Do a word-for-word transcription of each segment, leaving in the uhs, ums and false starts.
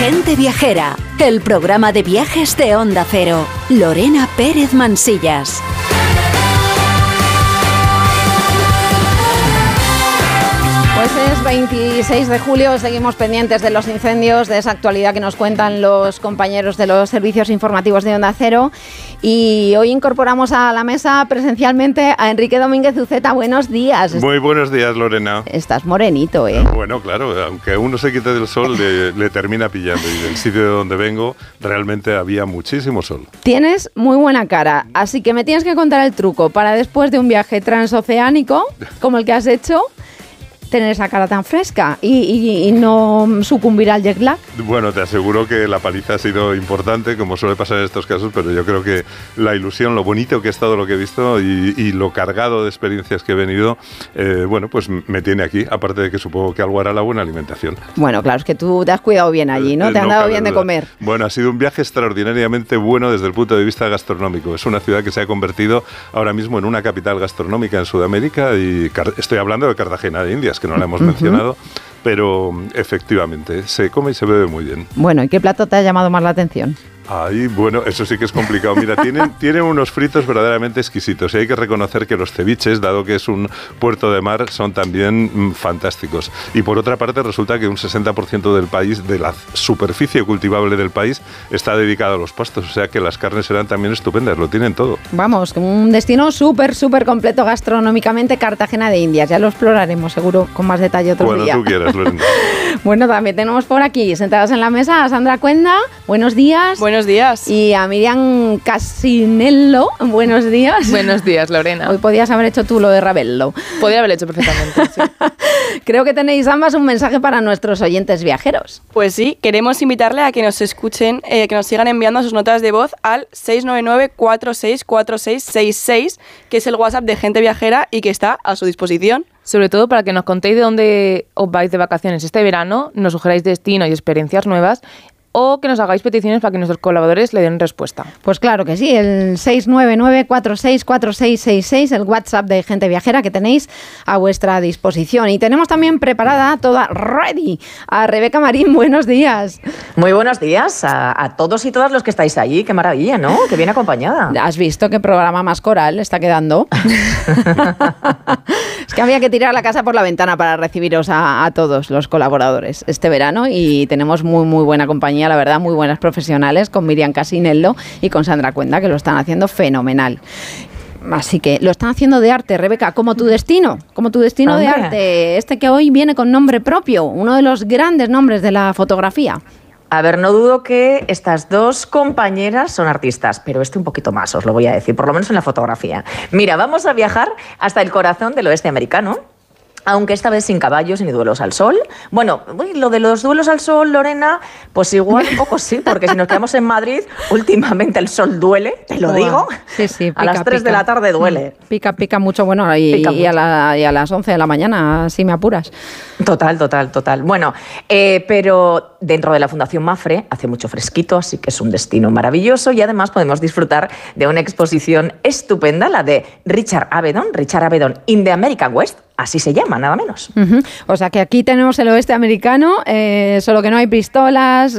Gente Viajera, el programa de viajes de Onda Cero. Lorena Pérez Mansillas. Pues es veintiséis de julio, seguimos pendientes de los incendios, de esa actualidad que nos cuentan los compañeros de los servicios informativos de Onda Cero. Y hoy incorporamos a la mesa presencialmente a Enrique Domínguez Uceta. Buenos días. Muy buenos días, Lorena. Estás morenito, ¿eh? Bueno, claro, aunque uno se quite del sol, le, le termina pillando. Y del sitio de donde vengo, realmente había muchísimo sol. Tienes muy buena cara, así que me tienes que contar el truco para después de un viaje transoceánico, como el que has hecho, tener esa cara tan fresca y, y, y no sucumbir al jet lag. Bueno, te aseguro que la paliza ha sido importante, como suele pasar en estos casos, pero yo creo que la ilusión, lo bonito que ha estado lo que he visto y, y lo cargado de experiencias que he venido, eh, bueno, pues me tiene aquí, aparte de que supongo que algo hará la buena alimentación. Bueno, claro, es que tú te has cuidado bien allí, ¿no? Te han no dado bien duda. de comer. Bueno, ha sido un viaje extraordinariamente bueno desde el punto de vista gastronómico. Es una ciudad que se ha convertido ahora mismo en una capital gastronómica en Sudamérica y estoy hablando de Cartagena de Indias, que no la hemos uh-huh. mencionado, pero efectivamente se come y se bebe muy bien. Bueno, ¿y qué plato te ha llamado más la atención? Ay, bueno, eso sí que es complicado. Mira, tienen, tienen unos fritos verdaderamente exquisitos y hay que reconocer que los ceviches, dado que es un puerto de mar, son también mm, fantásticos. Y por otra parte, resulta que un sesenta por ciento del país, de la superficie cultivable del país, está dedicado a los pastos. O sea que las carnes serán también estupendas, lo tienen todo. Vamos, un destino súper, súper completo gastronómicamente, Cartagena de Indias. Ya lo exploraremos seguro con más detalle otro bueno, día. Cuando tú quieras, Lorena. Bueno, también tenemos por aquí, sentadas en la mesa, a Sandra Cuenda. Buenos días. Buenos días. Y a Miriam Casinello. Buenos días. Buenos días, Lorena. Hoy podías haber hecho tú lo de Ravello. Podría haberlo hecho perfectamente, sí. Creo que tenéis ambas un mensaje para nuestros oyentes viajeros. Pues sí, queremos invitarle a que nos escuchen, eh, que nos sigan enviando sus notas de voz al seis nueve nueve, cuatro seis cuatro seis seis seis, que es el WhatsApp de Gente Viajera y que está a su disposición. Sobre todo para que nos contéis de dónde os vais de vacaciones este verano, nos sugeráis destinos y experiencias nuevas, o que nos hagáis peticiones para que nuestros colaboradores le den respuesta. Pues claro que sí, el seis nueve nueve, cuatro seis cuatro seis seis seis, el WhatsApp de Gente Viajera que tenéis a vuestra disposición. Y tenemos también preparada toda ready a Rebeca Marín. Buenos días. Muy buenos días a, a todos y todas los que estáis allí. Qué maravilla, ¿no? Qué bien acompañada. ¿Has visto qué programa más coral está quedando? Es que había que tirar la casa por la ventana para recibiros a, a todos los colaboradores este verano y tenemos muy, muy buena compañía, la verdad, muy buenas profesionales, con Miriam Casinello y con Sandra Cuenda, que lo están haciendo fenomenal. Así que lo están haciendo de arte, Rebeca, como tu destino, como tu destino Hombre. de arte, este que hoy viene con nombre propio, uno de los grandes nombres de la fotografía. A ver, no dudo que estas dos compañeras son artistas, pero este un poquito más, os lo voy a decir, por lo menos en la fotografía. Mira, vamos a viajar hasta el corazón del oeste americano, aunque esta vez sin caballos ni duelos al sol. Bueno, uy, lo de los duelos al sol, Lorena, pues igual un poco sí, porque si nos quedamos en Madrid, últimamente el sol duele, te lo digo. Sí, sí, pica, a las tres pica. de la tarde duele. Pica, pica mucho, bueno, y, Pica y, a, mucho. la, y a las once de la mañana, si me apuras. Total, total, total. Bueno, eh, pero dentro de la Fundación Mafre hace mucho fresquito, así que es un destino maravilloso y además podemos disfrutar de una exposición estupenda, la de Richard Avedon, Richard Avedon in the American West, así se llama, nada menos. Uh-huh. O sea que aquí tenemos el oeste americano, eh, solo que no hay pistolas,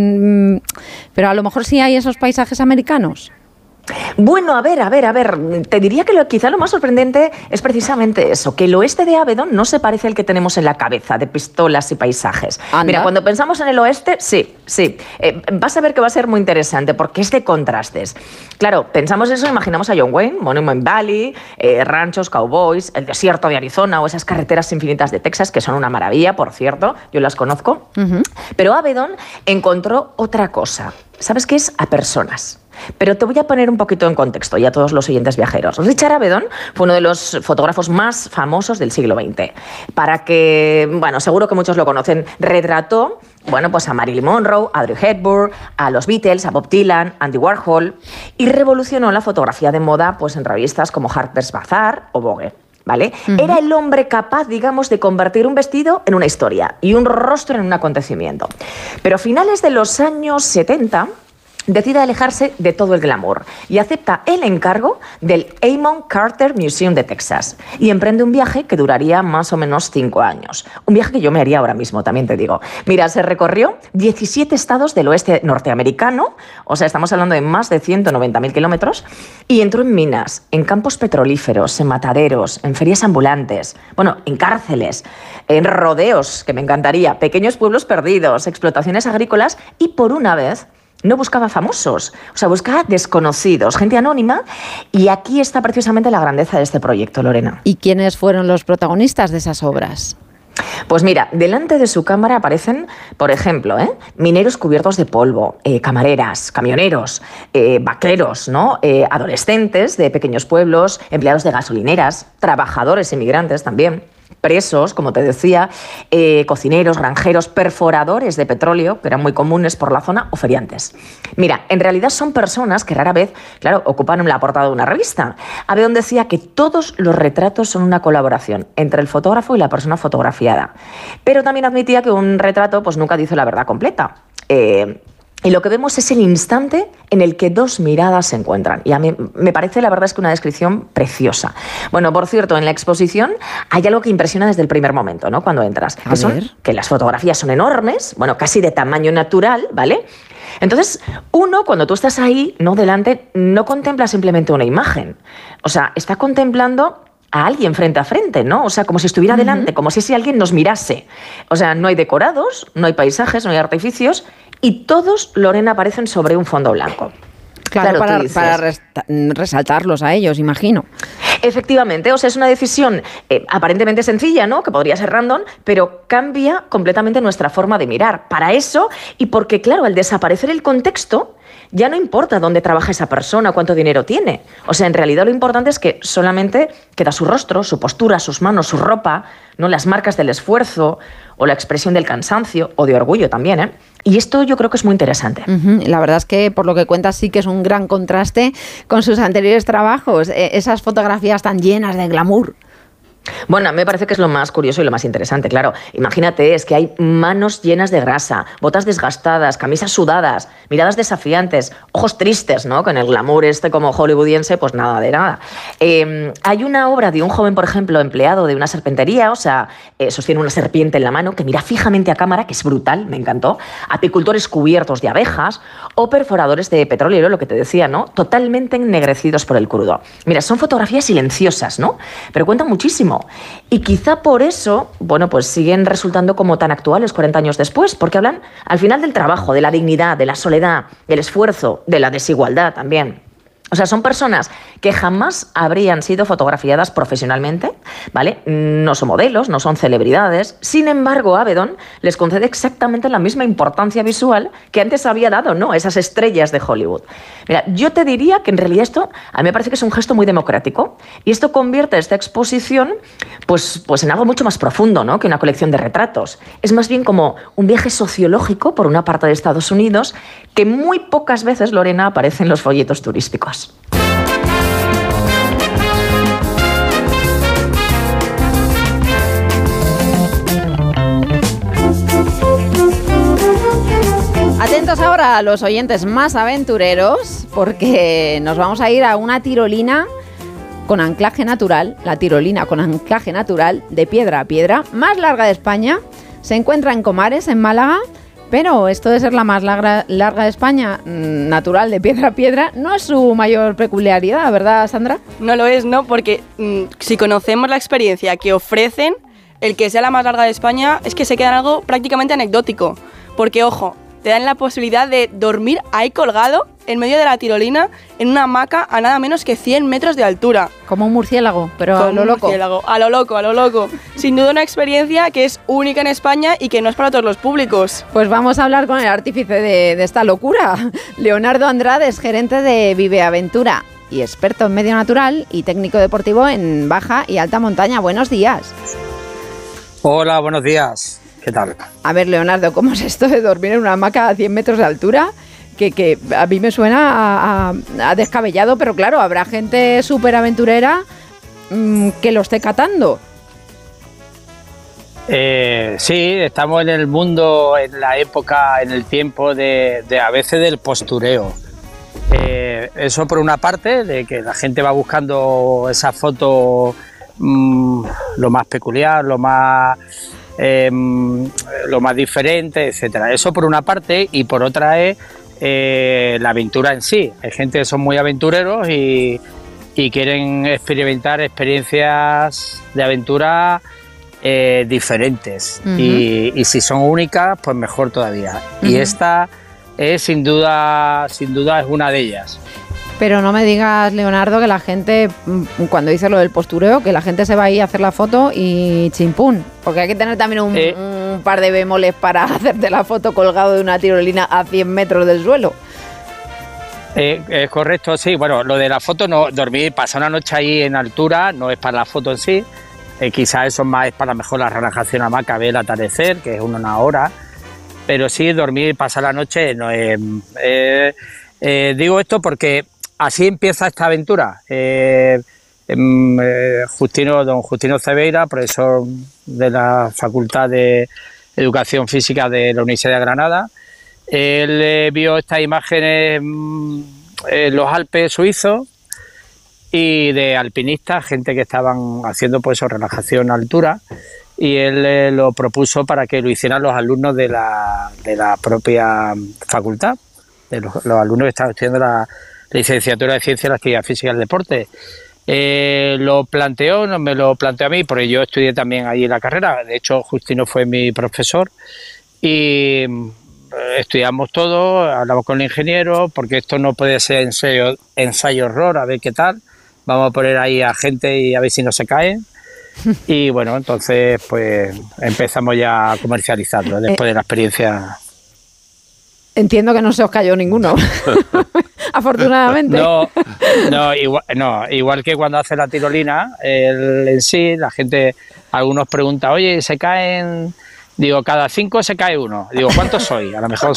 eh, pero a lo mejor sí hay esos paisajes americanos. Bueno, a ver, a ver, a ver, te diría que lo, quizá lo más sorprendente es precisamente eso, que el oeste de Avedon no se parece al que tenemos en la cabeza, de pistolas y paisajes. Anda. Mira, cuando pensamos en el oeste, sí, sí, eh, vas a ver que va a ser muy interesante porque es de contrastes. Claro, pensamos eso, imaginamos a John Wayne, Monument Valley, eh, ranchos, cowboys, el desierto de Arizona o esas carreteras infinitas de Texas, que son una maravilla, por cierto, yo las conozco. Uh-huh. Pero Avedon encontró otra cosa. ¿Sabes qué es? A personas. Pero te voy a poner un poquito en contexto y a todos los oyentes viajeros. Richard Avedon fue uno de los fotógrafos más famosos del siglo veinte. Para que, bueno, seguro que muchos lo conocen, retrató, bueno, pues a Marilyn Monroe, a Audrey Hepburn, a los Beatles, a Bob Dylan, Andy Warhol, y revolucionó la fotografía de moda pues en revistas como Harper's Bazaar o Vogue. ¿Vale? Uh-huh. Era el hombre capaz, digamos, de convertir un vestido en una historia y un rostro en un acontecimiento. Pero a finales de los años setenta, decide alejarse de todo el glamour y acepta el encargo del Amon Carter Museum de Texas y emprende un viaje que duraría más o menos cinco años. Un viaje que yo me haría ahora mismo, también te digo. Mira, se recorrió diecisiete estados del oeste norteamericano, o sea, estamos hablando de más de ciento noventa mil kilómetros, y entró en minas, en campos petrolíferos, en mataderos, en ferias ambulantes, bueno, en cárceles, en rodeos, que me encantaría, pequeños pueblos perdidos, explotaciones agrícolas y, por una vez, no buscaba famosos, o sea, buscaba desconocidos, gente anónima, y aquí está precisamente la grandeza de este proyecto, Lorena. ¿Y quiénes fueron los protagonistas de esas obras? Pues mira, delante de su cámara aparecen, por ejemplo, ¿eh? mineros cubiertos de polvo, eh, camareras, camioneros, eh, vaqueros, ¿no? eh, adolescentes de pequeños pueblos, empleados de gasolineras, trabajadores inmigrantes también, presos, como te decía, eh, cocineros, granjeros, perforadores de petróleo, que eran muy comunes por la zona, o feriantes. Mira, en realidad son personas que rara vez, claro, ocupan la portada de una revista. Avedon decía que todos los retratos son una colaboración entre el fotógrafo y la persona fotografiada. Pero también admitía que un retrato pues nunca dice la verdad completa. Eh, Y lo que vemos es el instante en el que dos miradas se encuentran. Y a mí me parece, la verdad, es que una descripción preciosa. Bueno, por cierto, en la exposición hay algo que impresiona desde el primer momento, ¿no? Cuando entras. A que, son, ver. que las fotografías son enormes, bueno, casi de tamaño natural, ¿vale? Entonces, uno, cuando tú estás ahí, no delante, no contempla simplemente una imagen. O sea, está contemplando a alguien frente a frente, ¿no? O sea, como si estuviera uh-huh. delante, como si ese alguien nos mirase. O sea, no hay decorados, no hay paisajes, no hay artificios, y todos, Lorena, aparecen sobre un fondo blanco. Claro, claro para, dices, para resta- resaltarlos a ellos, imagino. Efectivamente, o sea, es una decisión eh, aparentemente sencilla, ¿no? Que podría ser random, pero cambia completamente nuestra forma de mirar. Para eso, y porque, claro, al desaparecer el contexto, ya no importa dónde trabaja esa persona, cuánto dinero tiene. O sea, en realidad lo importante es que solamente queda su rostro, su postura, sus manos, su ropa, ¿no? Las marcas del esfuerzo o la expresión del cansancio o de orgullo también, ¿eh? Y esto yo creo que es muy interesante. Uh-huh. La verdad es que, por lo que cuentas, sí que es un gran contraste con sus anteriores trabajos, eh, esas fotografías tan llenas de glamour. Bueno, me parece que es lo más curioso y lo más interesante, claro. Imagínate, es que hay manos llenas de grasa, botas desgastadas, camisas sudadas, miradas desafiantes, ojos tristes, ¿no? Con el glamour este como hollywoodiense, pues nada de nada. Eh, hay una obra de un joven, por ejemplo, empleado de una serpentería, o sea, eh, sostiene una serpiente en la mano que mira fijamente a cámara, que es brutal, me encantó. Apicultores cubiertos de abejas o perforadores de petróleo, lo que te decía, ¿no? Totalmente ennegrecidos por el crudo. Mira, son fotografías silenciosas, ¿no? Pero cuentan muchísimo. Y quizá por eso, bueno, pues siguen resultando como tan actuales cuarenta años después, porque hablan al final del trabajo, de la dignidad, de la soledad, del esfuerzo, de la desigualdad también. O sea, son personas que jamás habrían sido fotografiadas profesionalmente, ¿vale? No son modelos, no son celebridades. Sin embargo, Avedon les concede exactamente la misma importancia visual que antes había dado, ¿no? Esas estrellas de Hollywood. Mira, yo te diría que en realidad esto a mí me parece que es un gesto muy democrático y esto convierte esta exposición pues, pues en algo mucho más profundo, ¿no? Que una colección de retratos. Es más bien como un viaje sociológico por una parte de Estados Unidos que muy pocas veces, Lorena, aparece en los folletos turísticos. Atentos ahora a los oyentes más aventureros, porque nos vamos a ir a una tirolina con anclaje natural, la tirolina con anclaje natural de piedra a piedra, más larga de España. Se encuentra en Comares, en Málaga. Pero esto de ser la más larga, larga de España, natural, de piedra a piedra, no es su mayor peculiaridad, ¿verdad, Sandra? No lo es, ¿no? Porque mmm, si conocemos la experiencia que ofrecen, el que sea la más larga de España es que se queda en algo prácticamente anecdótico. Porque, ojo, te dan la posibilidad de dormir ahí colgado, en medio de la tirolina, en una hamaca a nada menos que cien metros de altura. Como un murciélago, pero a lo loco. Murciélago, a lo loco, a lo loco. Sin duda una experiencia que es única en España y que no es para todos los públicos. Pues vamos a hablar con el artífice de, de esta locura. Leonardo Andrade es gerente de Vive Aventura y experto en medio natural y técnico deportivo en baja y alta montaña. Buenos días. Hola, buenos días. ¿Qué tal? A ver, Leonardo, ¿cómo es esto de dormir en una hamaca a cien metros de altura? Que, que a mí me suena a, a, a descabellado, pero claro, habrá gente súper aventurera mmm, que lo esté catando. Eh, sí, estamos en el mundo, en la época, en el tiempo de, de a veces del postureo. Eh, eso por una parte, de que la gente va buscando esa foto mmm, lo más peculiar, lo más eh, lo más diferente, etcétera. Eso por una parte, y por otra es eh, la aventura en sí. Hay gente que son muy aventureros y, y quieren experimentar experiencias de aventura eh, diferentes. Uh-huh. y, y si son únicas, pues mejor todavía. Uh-huh. Y esta es sin duda, sin duda es una de ellas. Pero no me digas, Leonardo, que la gente, cuando dice lo del postureo, que la gente se va ahí a hacer la foto y chimpún. Porque hay que tener también un, eh, un par de bemoles para hacerte la foto colgado de una tirolina a cien metros del suelo. Eh, es correcto, sí. Bueno, lo de la foto, no dormir, pasar una noche ahí en altura, no es para la foto en sí. Eh, quizás eso más es para mejor la relajación hamaca, ver el atardecer, que es una hora. Pero sí, dormir y pasar la noche no es... Eh, eh, digo esto porque así empieza esta aventura. Eh, eh, Justino, don Justino Cebeira, profesor de la Facultad de Educación Física de la Universidad de Granada, él eh, vio estas imágenes en los Alpes suizos y de alpinistas, gente que estaban haciendo pues relajación a altura, y él eh, lo propuso para que lo hicieran los alumnos de la, de la propia facultad, de los, los alumnos que estaban estudiando la licenciatura de Ciencias de la Actividad Física y el Deporte. Eh, lo planteó, no me lo planteó a mí, porque yo estudié también ahí la carrera. De hecho, Justino fue mi profesor y estudiamos todo, hablamos con el ingeniero, porque esto no puede ser ensayo, ensayo error, a ver qué tal. Vamos a poner ahí a gente y a ver si no se caen. Y bueno, entonces pues empezamos ya a comercializarlo después de la experiencia. Entiendo que no se os cayó ninguno, afortunadamente. No, no, igual, no, igual que cuando hace la tirolina, el, en sí, la gente, algunos preguntan, oye, ¿se caen? Digo, cada cinco se cae uno. Digo, ¿cuántos soy? A lo mejor